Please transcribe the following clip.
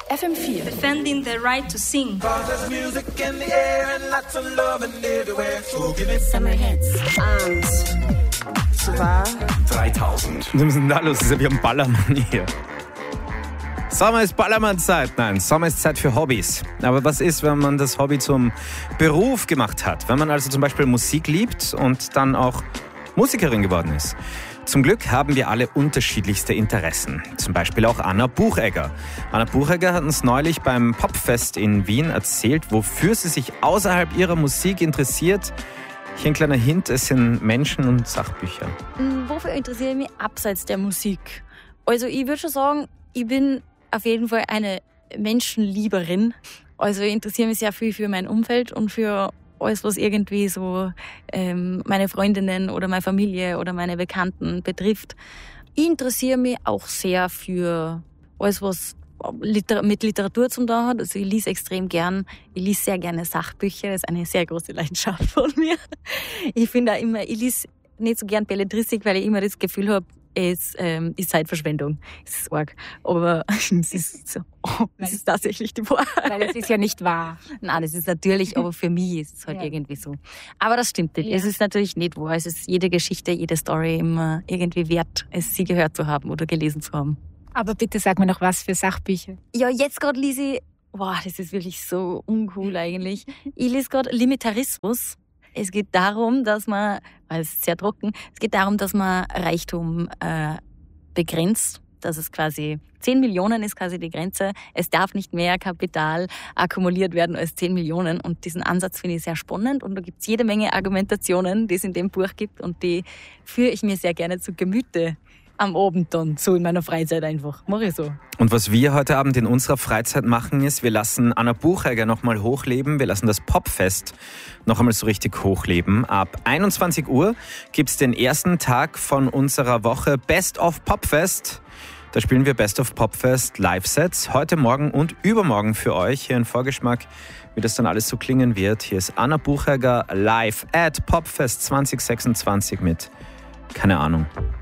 FM4. Defending the right to sing. Summer Hits. 1, 2, 3000. Was ist denn da los? Das ist ja wie ein Ballermann hier. Sommer ist Ballermann-Zeit. Nein, Sommer ist Zeit für Hobbys. Aber was ist, wenn man das Hobby zum Beruf gemacht hat? Wenn man also zum Beispiel Musik liebt und dann auch Musikerin geworden ist? Zum Glück haben wir alle unterschiedlichste Interessen. Zum Beispiel auch Anna Buchegger. Anna Buchegger hat uns neulich beim Popfest in Wien erzählt, wofür sie sich außerhalb ihrer Musik interessiert. Hier ein kleiner Hint, es sind Menschen und Sachbücher. Wofür interessiere ich mich abseits der Musik? Also ich würde schon sagen, ich bin auf jeden Fall eine Menschenlieberin. Also ich interessiere mich sehr viel für mein Umfeld und für alles, was irgendwie so meine Freundinnen oder meine Familie oder meine Bekannten betrifft. Ich interessiere mich auch sehr für alles, was mit Literatur zu tun hat. Also ich lese extrem gern. Ich lese sehr gerne Sachbücher. Das ist eine sehr große Leidenschaft von mir. Ich finde auch immer, ich lese nicht so gern Belletristik, weil ich immer das Gefühl habe, es ist Zeitverschwendung. Es ist arg. Aber es ist so, es ist tatsächlich die Wahrheit. Weil es ist ja nicht wahr. Nein, das ist natürlich, aber für mich ist es halt irgendwie so. Aber das stimmt nicht. Ja. Es ist natürlich nicht wahr. Es ist jede Geschichte, jede Story immer irgendwie wert, es sie gehört zu haben oder gelesen zu haben. Aber bitte sag mir noch was für Sachbücher. Ja, jetzt gerade lese ich, das ist wirklich so uncool eigentlich. Ich lese gerade Limitarismus. Es geht darum, dass man, weil es ist sehr trocken, es geht darum, dass man Reichtum begrenzt. Dass es quasi 10 Millionen ist quasi die Grenze. Es darf nicht mehr Kapital akkumuliert werden als 10 Millionen. Und diesen Ansatz finde ich sehr spannend. Und da gibt es jede Menge Argumentationen, die es in dem Buch gibt. Und die führe ich mir sehr gerne zu Gemüte. Am Abend dann, so in meiner Freizeit einfach. Mach ich so. Und was wir heute Abend in unserer Freizeit machen, ist, wir lassen Anna Buchegger nochmal hochleben. Wir lassen das Popfest noch einmal so richtig hochleben. Ab 21 Uhr gibt's den ersten Tag von unserer Woche Best of Popfest. Da spielen wir Best of Popfest Live-Sets heute Morgen und übermorgen für euch. Hier ein Vorgeschmack, wie das dann alles so klingen wird. Hier ist Anna Buchegger live at Popfest 2026 mit, keine Ahnung,